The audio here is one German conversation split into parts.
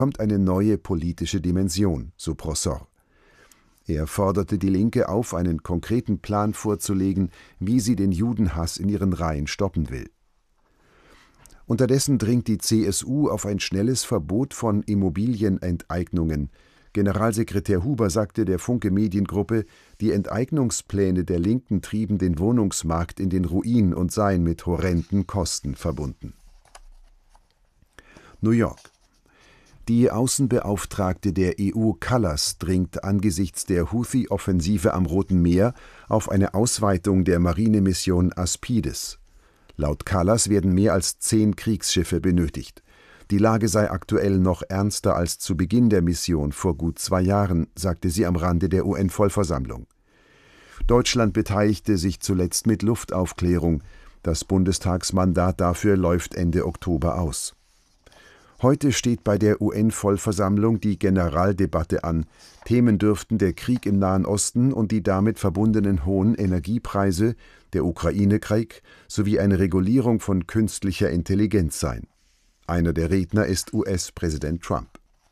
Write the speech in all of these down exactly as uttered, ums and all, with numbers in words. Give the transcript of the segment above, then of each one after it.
kommt eine neue politische Dimension, so Prosor. Er forderte die Linke auf, einen konkreten Plan vorzulegen, wie sie den Judenhass in ihren Reihen stoppen will. Unterdessen dringt die C S U auf ein schnelles Verbot von Immobilienenteignungen. Generalsekretär Huber sagte der Funke Mediengruppe, die Enteignungspläne der Linken trieben den Wohnungsmarkt in den Ruin und seien mit horrenden Kosten verbunden. New York. Die Außenbeauftragte der E U Kallas dringt angesichts der Houthi-Offensive am Roten Meer auf eine Ausweitung der Marinemission Aspides. Laut Kallas werden mehr als zehn Kriegsschiffe benötigt. Die Lage sei aktuell noch ernster als zu Beginn der Mission vor gut zwei Jahren, sagte sie am Rande der U N-Vollversammlung. Deutschland beteiligte sich zuletzt mit Luftaufklärung. Das Bundestagsmandat dafür läuft Ende Oktober aus. Heute steht bei der U N-Vollversammlung die Generaldebatte an. Themen dürften der Krieg im Nahen Osten und die damit verbundenen hohen Energiepreise, der Ukraine-Krieg sowie eine Regulierung von künstlicher Intelligenz sein. Einer der Redner ist U S-Präsident Trump.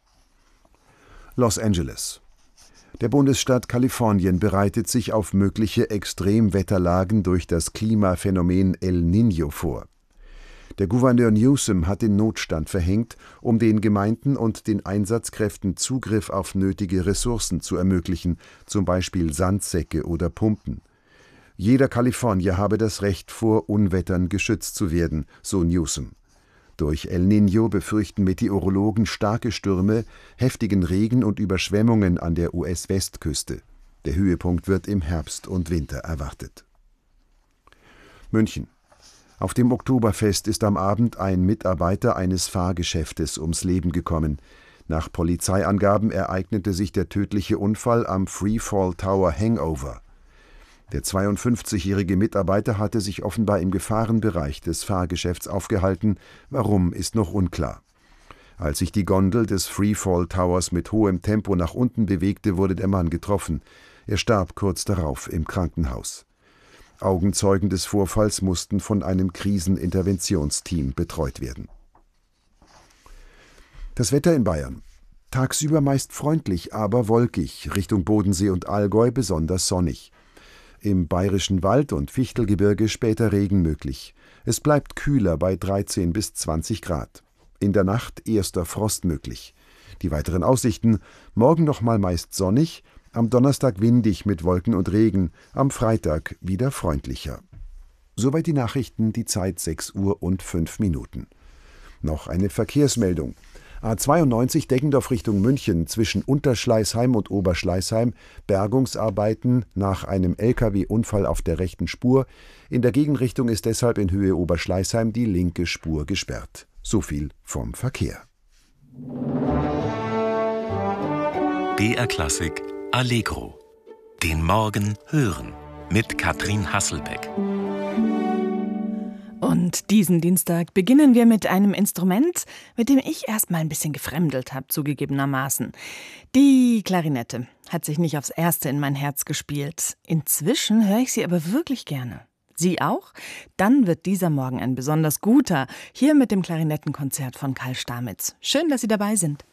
Los Angeles. Der Bundesstaat Kalifornien bereitet sich auf mögliche Extremwetterlagen durch das Klimaphänomen El Niño vor. Der Gouverneur Newsom hat den Notstand verhängt, um den Gemeinden und den Einsatzkräften Zugriff auf nötige Ressourcen zu ermöglichen, zum Beispiel Sandsäcke oder Pumpen. Jeder Kalifornier habe das Recht, vor Unwettern geschützt zu werden, so Newsom. Durch El Niño befürchten Meteorologen starke Stürme, heftigen Regen und Überschwemmungen an der U S-Westküste. Der Höhepunkt wird im Herbst und Winter erwartet. München. Auf dem Oktoberfest ist am Abend ein Mitarbeiter eines Fahrgeschäftes ums Leben gekommen. Nach Polizeiangaben ereignete sich der tödliche Unfall am Freefall Tower Hangover. Der zweiundfünfzigjährige Mitarbeiter hatte sich offenbar im Gefahrenbereich des Fahrgeschäfts aufgehalten. Warum, ist noch unklar. Als sich die Gondel des Freefall Towers mit hohem Tempo nach unten bewegte, wurde der Mann getroffen. Er starb kurz darauf im Krankenhaus. Augenzeugen des Vorfalls mussten von einem Kriseninterventionsteam betreut werden. Das Wetter in Bayern. Tagsüber meist freundlich, aber wolkig, Richtung Bodensee und Allgäu besonders sonnig. Im Bayerischen Wald und Fichtelgebirge später Regen möglich. Es bleibt kühler bei dreizehn bis zwanzig Grad. In der Nacht erster Frost möglich. Die weiteren Aussichten: morgen nochmal meist sonnig, am Donnerstag windig mit Wolken und Regen, am Freitag wieder freundlicher. Soweit die Nachrichten, die Zeit sechs Uhr und fünf Minuten. Noch eine Verkehrsmeldung. A zweiundneunzig Deggendorf Richtung München zwischen Unterschleißheim und Oberschleißheim, Bergungsarbeiten nach einem L K W-Unfall auf der rechten Spur. In der Gegenrichtung ist deshalb in Höhe Oberschleißheim die linke Spur gesperrt. So viel vom Verkehr. B R Klassik Allegro. Den Morgen hören mit Katrin Hasselbeck. Und diesen Dienstag beginnen wir mit einem Instrument, mit dem ich erst mal ein bisschen gefremdelt habe, zugegebenermaßen. Die Klarinette hat sich nicht aufs Erste in mein Herz gespielt. Inzwischen höre ich sie aber wirklich gerne. Sie auch? Dann wird dieser Morgen ein besonders guter, hier mit dem Klarinettenkonzert von Karl Stamitz. Schön, dass Sie dabei sind.